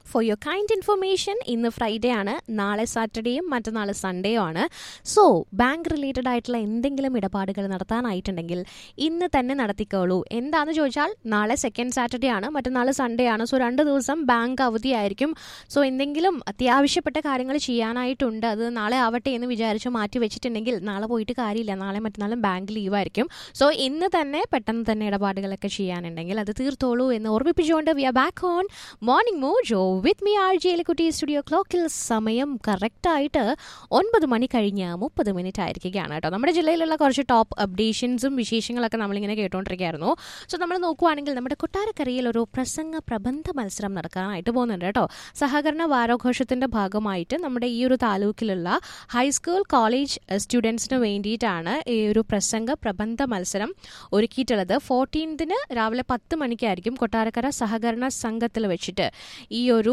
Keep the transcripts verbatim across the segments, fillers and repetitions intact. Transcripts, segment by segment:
For your kind information, ഇന്ന് Friday ആണ്, നാളെ സാറ്റർഡേയും മറ്റന്നാൾ സൺഡേയും ആണ്. സോ ബാങ്ക് റിലേറ്റഡ് ആയിട്ടുള്ള എന്തെങ്കിലും ഇടപാടുകൾ നടത്താനായിട്ടുണ്ടെങ്കിൽ ഇന്ന് തന്നെ നടത്തിക്കോളൂ. എന്താണെന്ന് ചോദിച്ചാൽ നാളെ സെക്കൻഡ് സാറ്റർഡേ ആണ്, മറ്റന്നാൾ സൺഡേ ആണ്. സോ രണ്ട് ദിവസം ബാങ്ക് അവധിയായിരിക്കും. സോ എന്തെങ്കിലും അത്യാവശ്യപ്പെട്ട കാര്യങ്ങൾ ചെയ്യാനായിട്ടുണ്ട്, അത് നാളെ ആവട്ടെ എന്ന് വിചാരിച്ച് മാറ്റി വെച്ചിട്ടുണ്ടെങ്കിൽ നാളെ പോയിട്ട് കാര്യമില്ല. നാളെ മറ്റന്നാളും ബാങ്ക് ലീവായിരിക്കും. സോ ഇന്ന് തന്നെ പെട്ടെന്ന് തന്നെ ഇടപാടുകളൊക്കെ ചെയ്യാനുണ്ടെങ്കിൽ അത് തീർത്തോളൂ എന്ന് ഓർമ്മിപ്പിച്ചുകൊണ്ട് V are back on morning mojo with me R J എലിക്കുട്ടി. Studio ക്ലോക്കിൽ സമയം കറക്റ്റായിട്ട് ഒൻപത് മണി കഴിഞ്ഞ് മുപ്പത് മിനിറ്റ് ആയിരിക്കുകയാണ് കേട്ടോ. നമ്മുടെ ജില്ലയിലുള്ള കുറച്ച് ടോപ്പ് അപ്ഡേഷൻസും വിശേഷങ്ങളൊക്കെ നമ്മളിങ്ങനെ കേട്ടുകൊണ്ടിരിക്കുകയായിരുന്നു. സോ നമ്മൾ നോക്കുവാണെങ്കിൽ നമ്മുടെ കൊട്ടാരക്കരയിൽ ഒരു പ്രസംഗ പ്രബന്ധ മത്സരം നടക്കാനായിട്ട് പോകുന്നുണ്ട് കേട്ടോ. സഹകരണ വാരാഘോഷത്തിൻ്റെ ഭാഗമായിട്ട് നമ്മുടെ ഈ ഒരു താലൂക്കിലുള്ള ഹൈസ്കൂൾ കോളേജ് സ്റ്റുഡൻസിന് വേണ്ടിയിട്ടാണ് ഈ ഒരു പ്രസംഗ പ്രബന്ധ മത്സരം ഒരുക്കിയിട്ടുള്ളത്. ഫോർട്ടീൻത്തിന് രാവിലെ പത്ത് മണിക്കായിരിക്കും കൊട്ടാരക്കര സഹകരണ സംഘത്തിൽ വെച്ചിട്ട് ഈ ഒരു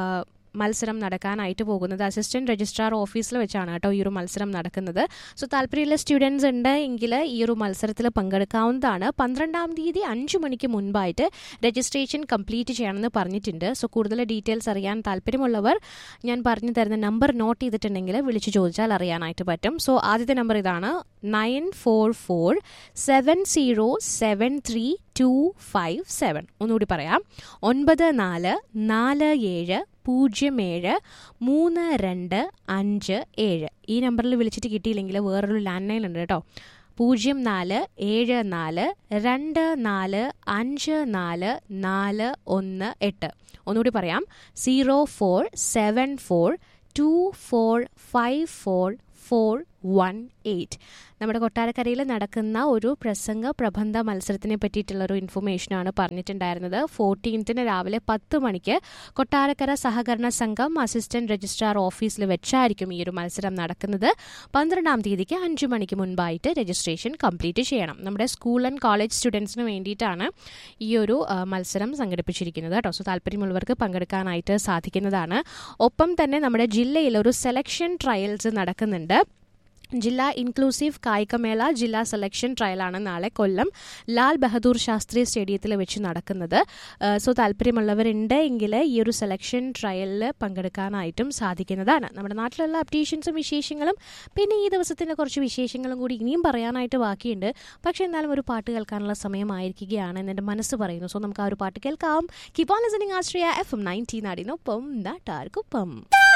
മത്സരം നടക്കാനായിട്ട് പോകുന്നത്. അസിസ്റ്റന്റ് രജിസ്ട്രാർ ഓഫീസിൽ വെച്ചാണ് കേട്ടോ ഈ ഒരു മത്സരം നടക്കുന്നത്. സോ താല്പര്യമുള്ള സ്റ്റുഡൻസ് ഉണ്ട് എങ്കിൽ ഈ ഒരു മത്സരത്തിൽ പങ്കെടുക്കാവുന്നതാണ്. പന്ത്രണ്ടാം തീയതി അഞ്ചു മണിക്ക് മുൻപായിട്ട് രജിസ്ട്രേഷൻ കംപ്ലീറ്റ് ചെയ്യണമെന്ന് പറഞ്ഞിട്ടുണ്ട്. സോ കൂടുതൽ ഡീറ്റെയിൽസ് അറിയാൻ താല്പര്യമുള്ളവർ ഞാൻ പറഞ്ഞു തരുന്ന നമ്പർ നോട്ട് ചെയ്തിട്ടുണ്ടെങ്കിൽ വിളിച്ചു ചോദിച്ചാൽ അറിയാനായിട്ട് പറ്റും. സോ ആദ്യത്തെ നമ്പർ ഇതാണ്, nine four four seven zero seven three to five seven. ഒന്നുകൂടി പറയാം, ഒൻപത് നാല് നാല് ഏഴ് പൂജ്യം ഏഴ് മൂന്ന് രണ്ട് അഞ്ച് ഏഴ്. ഈ നമ്പറിൽ വിളിച്ചിട്ട് കിട്ടിയില്ലെങ്കിൽ വേറൊരു ലാൻഡ് ലൈൻ ഉണ്ട് കേട്ടോ, പൂജ്യം നാല് ഏഴ് നാല് രണ്ട് നാല് അഞ്ച് നാല് നാല് ഒന്ന് എട്ട്. ഒന്നുകൂടി പറയാം, zero four seven four to four five four four one eight. നമ്മുടെ കൊട്ടാരക്കരയിൽ നടക്കുന്ന ഒരു പ്രസംഗ പ്രബന്ധ മത്സരത്തിനെ പറ്റിയിട്ടുള്ളൊരു ഇൻഫർമേഷനാണ് പറഞ്ഞിട്ടുണ്ടായിരുന്നത്. ഫോർട്ടീൻത്തിന് രാവിലെ പത്ത് മണിക്ക് കൊട്ടാരക്കര സഹകരണ സംഘം അസിസ്റ്റന്റ് രജിസ്ട്രാർ ഓഫീസിൽ വെച്ചായിരിക്കും ഈ ഒരു മത്സരം നടക്കുന്നത്. പന്ത്രണ്ടാം തീയതിക്ക് അഞ്ചു മണിക്ക് മുൻപായിട്ട് രജിസ്ട്രേഷൻ കംപ്ലീറ്റ് ചെയ്യണം. നമ്മുടെ സ്കൂൾ ആൻഡ് കോളേജ് സ്റ്റുഡൻസിന് വേണ്ടിയിട്ടാണ് ഈ ഒരു മത്സരം സംഘടിപ്പിച്ചിരിക്കുന്നത് കേട്ടോ. സോ താല്പര്യമുള്ളവർക്ക് പങ്കെടുക്കാനായിട്ട് സാധിക്കുന്നതാണ്. ഒപ്പം തന്നെ നമ്മുടെ ജില്ലയിൽ ഒരു സെലക്ഷൻ ട്രയൽസ് നടക്കുന്നുണ്ട്. ജില്ലാ ഇൻക്ലൂസീവ് കായികമേള ജില്ലാ സെലക്ഷൻ ട്രയലാണ് നാളെ കൊല്ലം ലാൽ ബഹദൂർ ശാസ്ത്രി സ്റ്റേഡിയത്തിൽ വെച്ച് നടക്കുന്നത്. സോ താല്പര്യമുള്ളവരുണ്ട് എങ്കിൽ ഈ ഒരു സെലക്ഷൻ ട്രയലിൽ പങ്കെടുക്കാനായിട്ടും സാധിക്കുന്നതാണ്. നമ്മുടെ നാട്ടിലുള്ള അപ്ഡേഷൻസും വിശേഷങ്ങളും പിന്നെ ഈ ദിവസത്തിൻ്റെ കുറച്ച് വിശേഷങ്ങളും കൂടി ഇനിയും പറയാനായിട്ട് ബാക്കിയുണ്ട്. പക്ഷേ എന്നാലും ഒരു പാട്ട് കേൾക്കാനുള്ള സമയമായിരിക്കുകയാണ് എന്ന് എൻ്റെ മനസ്സ് പറയുന്നു. സോ നമുക്ക് ആ ഒരു പാട്ട് കേൾക്കാം. Keep on listening Ashraya F M ninety നാടിനൊപ്പം നാട്ടാർക്കൊപ്പം.